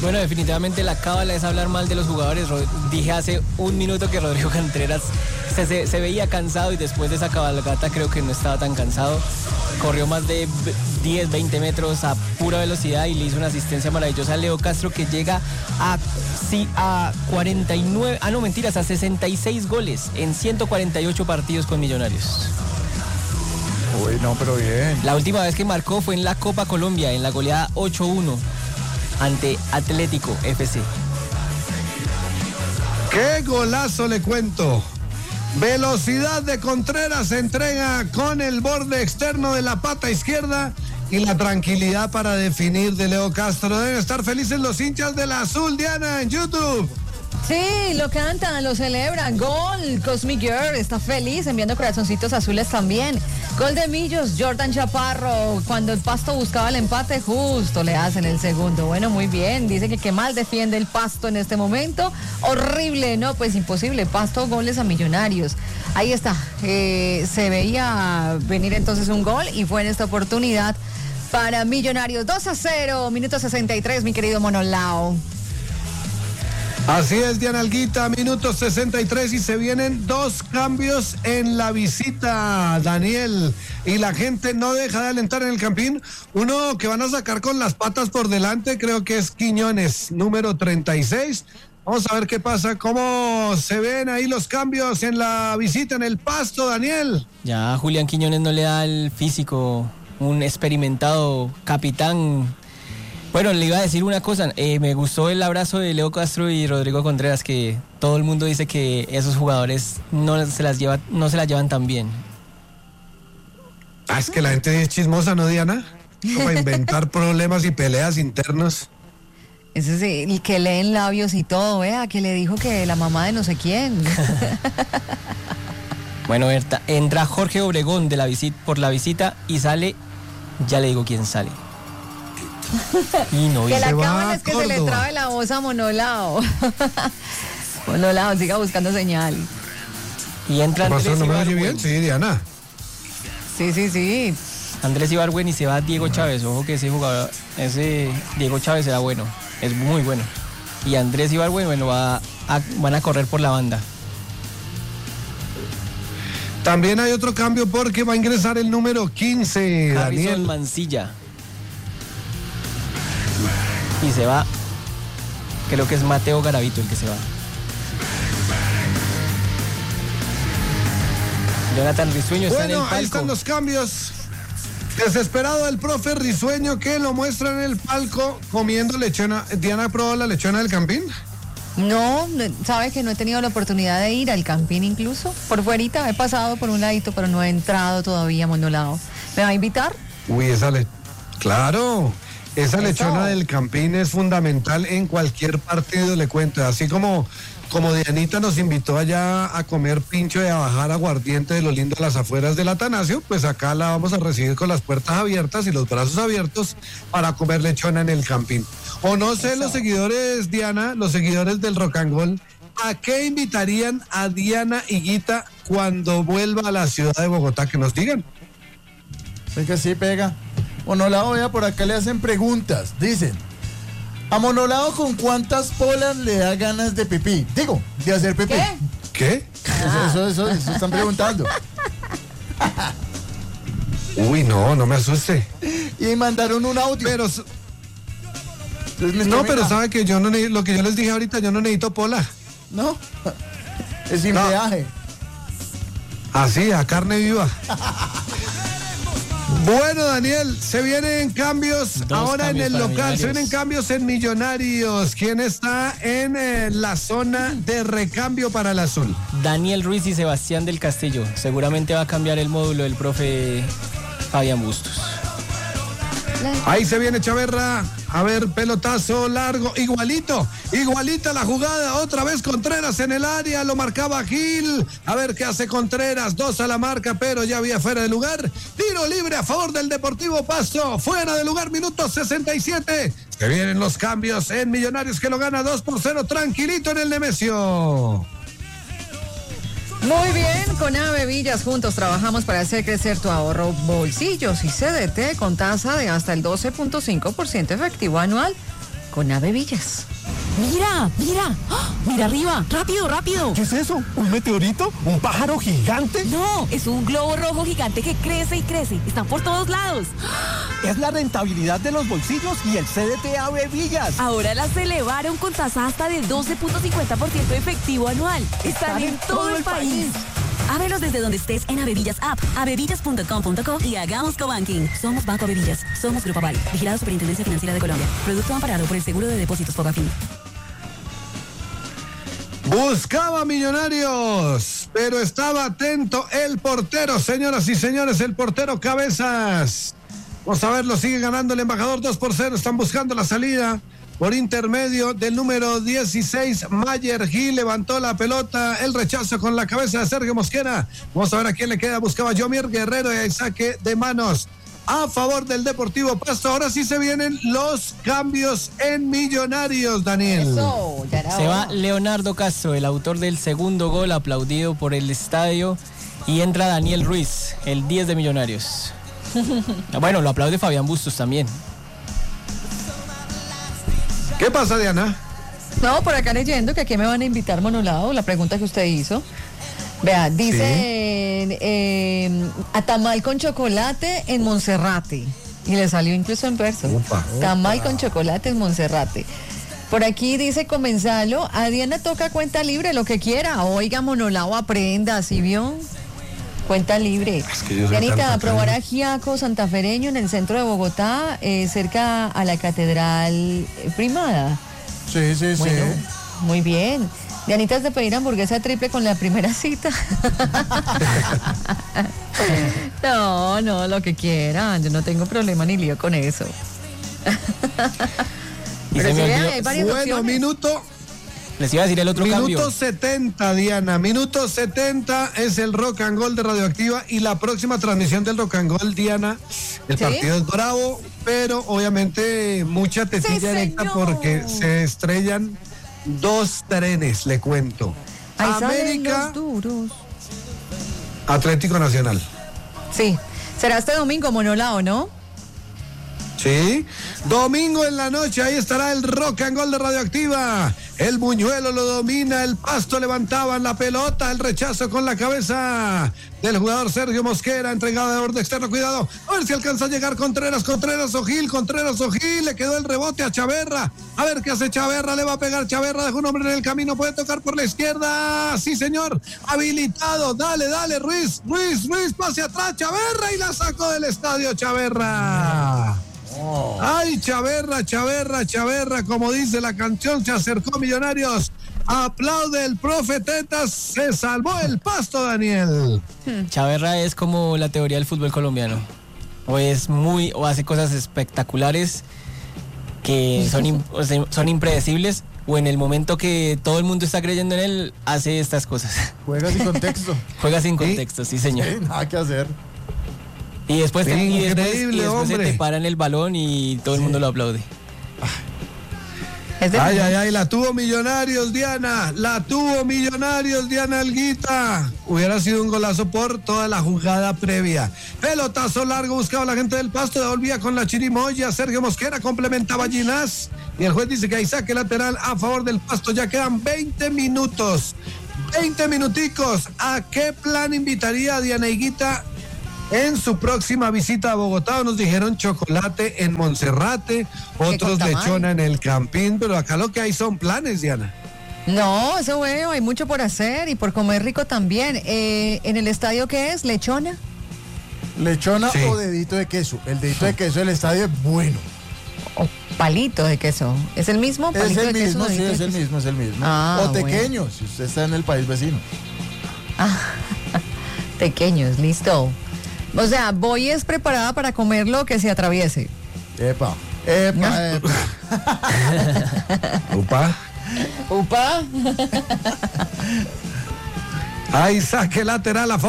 Bueno, definitivamente la cábala es hablar mal de los jugadores. Dije hace un minuto que Rodrigo Contreras se veía cansado y después de esa cabalgata creo que no estaba tan cansado. Corrió más de 10, 20 metros a pura velocidad y le hizo una asistencia maravillosa a Leo Castro, que llega a 49, no mentiras, a 66 goles en 148 partidos con Millonarios. Uy, no, pero bien. La última vez que marcó fue en la Copa Colombia, en la goleada 8-1 ante Atlético FC. ¡Qué golazo le cuento! Velocidad de Contreras, se entrega con el borde externo de la pata izquierda y la tranquilidad para definir de Leo Castro. Deben estar felices los hinchas del Azul, Diana, en YouTube. Sí, lo cantan, lo celebran. Gol, Cosmic Girl está feliz, enviando corazoncitos azules también. Gol de Millos, Jordan Chaparro. Cuando el Pasto buscaba el empate, justo le hacen el segundo. Bueno, muy bien. Dice que qué mal defiende el Pasto en este momento. Horrible, no, pues imposible. Pasto, goles a Millonarios. Ahí está. Se veía venir entonces un gol y fue en esta oportunidad para Millonarios. 2-0, minuto 63, mi querido Monolao. Así es, Diana Alguita, minuto 63 y se vienen 2 cambios en la visita, Daniel. Y la gente no deja de alentar en el Campín. Uno que van a sacar con las patas por delante, creo que es Quiñones, número 36. Vamos a ver qué pasa, cómo se ven ahí los cambios en la visita en el Pasto, Daniel. Ya Julián Quiñones no le da el físico, un experimentado capitán. Bueno, le iba a decir una cosa, me gustó el abrazo de Leo Castro y Rodrigo Contreras, que todo el mundo dice que esos jugadores no se la llevan tan bien. Es que la gente es chismosa, ¿no, Diana? Como inventar problemas y peleas internas. Ese es el que leen labios y todo, vea, que le dijo que la mamá de no sé quién. Bueno, Berta, entra Jorge Obregón por la visita y sale, ya le digo quién sale. Y no, que y la se cámara va es que se le trabe la voz a Monolao. Monolao, siga buscando señal. Y entra Andrés ¿No me oye Ibargüen. bien? Sí, Diana. Sí. Andrés Ibargüen y se va Diego Chávez. Ojo que ese jugador, ese Diego Chávez era bueno, es muy bueno. Y Andrés Ibargüen, bueno, van a correr por la banda. También hay otro cambio porque va a ingresar el número 15, Harrison Daniel Mancilla. Y se va, creo que es Mateo Garavito el que se va. Jonathan Risueño está en el palco. Ahí están los cambios. Desesperado el profe Risueño, que lo muestra en el palco comiendo lechona. ¿Diana probó la lechona del Campín? No, sabes que no he tenido la oportunidad de ir al Campín incluso. Por fuerita he pasado por un ladito, pero no he entrado todavía a Monolao. ¿Me va a invitar? Uy, claro. Esa lechona del Campín es fundamental en cualquier partido, le cuento. Así como Dianita nos invitó allá a comer pincho y a bajar aguardiente de lo lindo a las afueras del Atanasio, pues acá la vamos a recibir con las puertas abiertas y los brazos abiertos para comer lechona en el Campín. O no sé, los seguidores, Diana, los seguidores del Rock and Roll, ¿a qué invitarían a Diana Higuita cuando vuelva a la ciudad de Bogotá? Que nos digan. Es que sí, pega. Monolao, vea, por acá le hacen preguntas. Dicen, ¿a Monolao con cuántas polas le da ganas de pipí? Digo, de hacer pipí. ¿Qué? Eso están preguntando. Uy, no me asuste. Y mandaron un audio. Pero sabe que yo no lo que yo les dije ahorita, yo no necesito pola. No, es sin peaje. Así, a carne viva. Bueno, Daniel, se vienen cambios ahora en el local, se vienen cambios en Millonarios. ¿Quién está en la zona de recambio para el Azul? Daniel Ruiz y Sebastián del Castillo. Seguramente va a cambiar el módulo del profe Fabián Bustos. Ahí se viene Chaverra, a ver, pelotazo largo, igualita la jugada, otra vez Contreras en el área, lo marcaba Gil, a ver qué hace Contreras, 2 a la marca, pero ya había fuera de lugar, tiro libre a favor del Deportivo Pasto, fuera de lugar, minuto 67, se vienen los cambios en Millonarios que lo gana 2-0, tranquilito en el Nemesio. Muy bien, con Ave Villas juntos trabajamos para hacer crecer tu ahorro bolsillos y CDT con tasa de hasta el 12.5% efectivo anual. con Avevillas. ¡Mira! ¡Mira! ¡Ah! ¡Mira arriba! ¡Rápido, rápido! ¿Qué es eso? ¿Un meteorito? ¿Un pájaro gigante? No, es un globo rojo gigante que crece y crece. Están por todos lados. Es la rentabilidad de los bolsillos y el CDT Avevillas. Ahora las elevaron con tasa hasta del 12.50% efectivo anual. Están en todo el país. Ábrelos desde donde estés en Avevillas App, avevillas.com.co y hagamos cobanking. Somos Banco Avevillas. Somos Grupo Aval. Vigilado Superintendencia Financiera de Colombia. Producto amparado por el Seguro de Depósitos Fogafín. Buscaba Millonarios, pero estaba atento el portero, señoras y señores, el portero Cabezas. Vamos a verlo, sigue ganando el embajador 2-0, están buscando la salida por intermedio del número 16, Mayer Gil, levantó la pelota, el rechazo con la cabeza de Sergio Mosquera. Vamos a ver a quién le queda, buscaba Yomier Guerrero y hay saque de manos a favor del Deportivo Pasto. Ahora sí se vienen los cambios en Millonarios, Daniel. Eso, ya era Se va hora. Leonardo Castro, el autor del segundo gol, aplaudido por el estadio. Y entra Daniel Ruiz, el 10 de Millonarios. Bueno, lo aplaude Fabián Bustos también. ¿Qué pasa, Diana? No, por acá leyendo que aquí me van a invitar monolado, la pregunta que usted hizo. Vea, dice a tamal con chocolate en Monserrate. Y le salió incluso en verso. Opa. Tamal con chocolate en Monserrate. Por aquí dice comenzalo, a Diana toca cuenta libre, lo que quiera. Oiga, monolao, aprenda, ¿sí vio? Cuenta libre. Es que yo soy Dianita, tan probar tacaño. ajiaco santafereño en el centro de Bogotá, cerca a la Catedral Primada. Sí, sí, Bueno, sí. muy bien. Dianita, es de pedir hamburguesa triple con la primera cita. No, lo que quieran. Yo no tengo problema ni lío con eso. Y Pero se si me vean, olvidó- hay varias Bueno, opciones. les iba a decir el otro Minuto cambio. 70, Diana. Minuto 70 es el Rock and Roll de Radioactiva y la próxima transmisión del Rock and Roll, Diana. El ¿Sí? partido es bravo, pero obviamente mucha tetilla Sí, directa señor. porque se estrellan dos trenes, le cuento. Ahí salen América, los duros. Atlético Nacional. Sí. Será este domingo, monolao, ¿no? Sí, domingo en la noche, ahí estará el Rock and Roll de Radioactiva. El Buñuelo lo domina, el Pasto levantaban la pelota, el rechazo con la cabeza del jugador Sergio Mosquera, entregado de borde externo, cuidado, a ver si alcanza a llegar Contreras o Gil, le quedó el rebote a Chaverra, a ver qué hace Chaverra, le va a pegar Chaverra, dejó un hombre en el camino, puede tocar por la izquierda, sí señor, habilitado, dale, Ruiz, pase atrás, Chaverra y la sacó del estadio Chaverra. Ay, Chaverra, como dice la canción, se acercó Millonarios. Aplaude el profe Tetas, se salvó el Pasto, Daniel. Chaverra es como la teoría del fútbol colombiano. O hace cosas espectaculares que son impredecibles, o en el momento que todo el mundo está creyendo en él, hace estas cosas. Juega sin contexto. Juega sin contexto, sí señor. Sí, nada que hacer. Y después, Increíble, se hombre. te paran el balón y todo el mundo lo aplaude. Es de Ay, la tuvo Millonarios, Diana Alguita. Hubiera sido un golazo por toda la jugada previa. Pelotazo largo, buscaba la gente del Pasto, devolvía con la chirimoya. Sergio Mosquera complementaba a Ginás. Y el juez dice que hay saque lateral a favor del Pasto. Ya quedan 20 minutos. 20 minuticos. ¿A qué plan invitaría a Diana Higuita en su próxima visita a Bogotá? Nos dijeron chocolate en Monserrate, otros con tamal. lechona en el Campín, pero acá lo que hay son planes, Diana. No, eso veo, hay mucho por hacer y por comer rico también. ¿En el estadio qué es? ¿Lechona? ¿Lechona Sí. o dedito de queso? El dedito de queso del estadio es bueno. ¿O palito de queso? ¿Es el mismo? Es ¿Palito el de queso, mismo, sí, dedito de es el queso? mismo, es el mismo. Ah, o bueno. tequeño, si usted está en el país vecino. Pequeños, listo. O sea, voy es preparada para comer lo que se atraviese. Epa. Upa. Upa. Hay saque lateral a favor